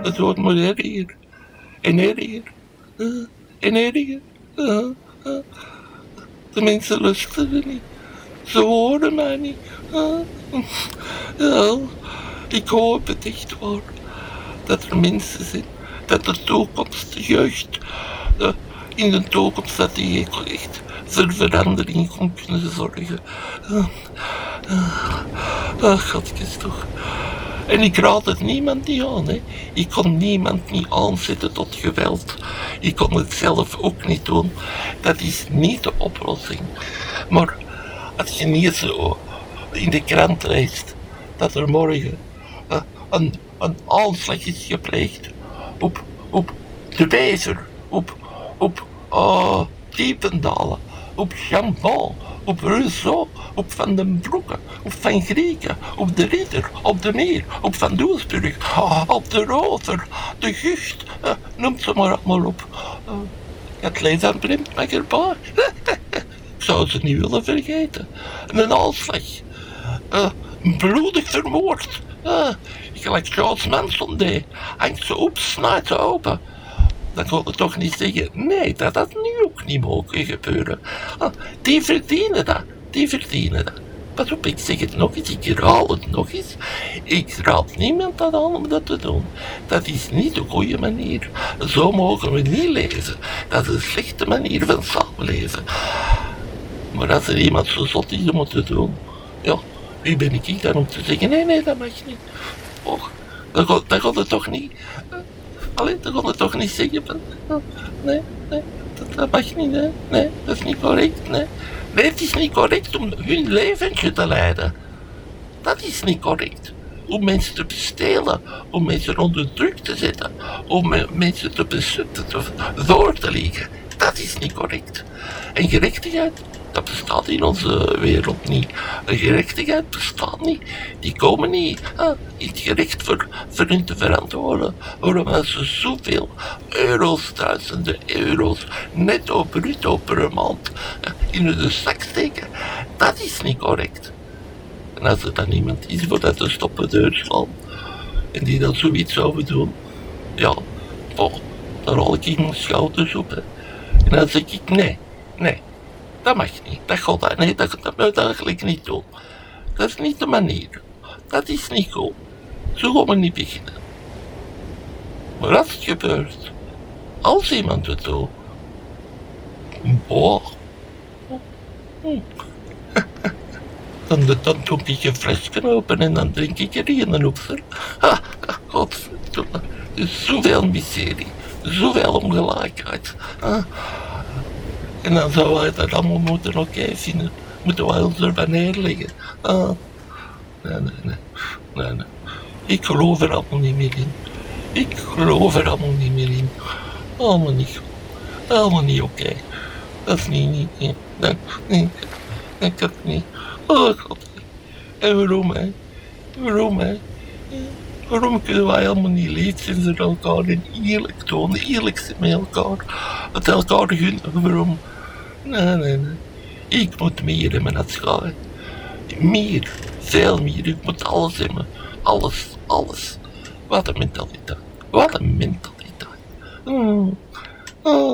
Het wordt maar erger. En erger. En erger. De mensen luisteren niet. Ze horen mij niet. Ja, ik hoop het echt waar. Dat er mensen zijn. Dat de toekomst, de jeugd, in de toekomst dat die echt voor verandering kon kunnen zorgen. Godjes toch. En ik raad het niemand niet aan. Hè. Ik kon niemand niet aanzetten tot geweld. Ik kon het zelf ook niet doen. Dat is niet de oplossing. Maar als je niet zo in de krant leest dat er morgen een aanslag is gepleegd op de Wezer, op Diependalen, op Chambon, op Rousseau, op Van den Broeke, op Van Grieken, op de Ridder, op de Meer, op Van Doesburg, op de Rover, de Gucht, noem ze maar allemaal op. Het lees aan Blind mag erbij. Ik zou ze niet willen vergeten. Een aanslag. Bloedig vermoord. Gelijk Charles Manson deed. Hangt ze op, snijdt ze open. Dan kon je toch niet zeggen, nee, dat had nu ook niet mogen gebeuren. Die verdienen dat. Pas op, ik zeg het nog eens, ik herhaal het nog eens. Ik raad niemand aan om dat te doen. Dat is niet de goede manier. Zo mogen we niet leven. Dat is een slechte manier van samenleven. Maar als er iemand zo zot is om het te doen, ja, wie ben ik dan om te zeggen, nee, dat mag niet. Och, dat gaat het toch niet. Allee, dat gaat het toch niet zeggen van, nee, dat mag niet, hè. Nee, dat is niet correct, nee. Nee, het is niet correct om hun leventje te leiden. Dat is niet correct. Om mensen te bestelen, om mensen onder druk te zetten, om mensen te bezutten, door te liggen. Dat is niet correct. En gerechtigheid, dat bestaat in onze wereld niet. Een gerechtigheid bestaat niet. Die komen niet in het gerecht voor hun te verantwoorden. Waarom ze zoveel euro's, duizenden euro's, netto, bruto per maand in hun zak steken. Dat is niet correct. En als er dan iemand is voor dat te stoppen deur slaan, en die dan zoiets zou doen, ja, dan rol ik mijn schouders op. Hè. En dan zeg ik, nee, dat mag niet, dat gaat dat, nee, dat moet je eigenlijk niet doen. Dat is niet de manier, dat is niet goed. Zo gaan we niet beginnen. Maar als het gebeurt, als iemand het doet, dan doe ik een flesje open en dan drink ik er een op. Godverdomme. Dus zoveel miserie, zoveel ongelijkheid. En dan zou wij dat allemaal moeten oké vinden. Moeten wij ons erbij neerleggen. Nee. Ik geloof er allemaal niet meer in. Allemaal niet goed. Allemaal niet oké. Dat is niet. Nee. Dat kan niet. Oh god. En waarom hè? Waarom kunnen wij allemaal niet lief zijn voor elkaar en eerlijk tonen, eerlijk zijn met elkaar, het elkaar gunnen, waarom? Nee. Ik moet meer in mijn maatschappij. Meer, veel meer, ik moet alles hebben. Alles. Wat een mentaliteit.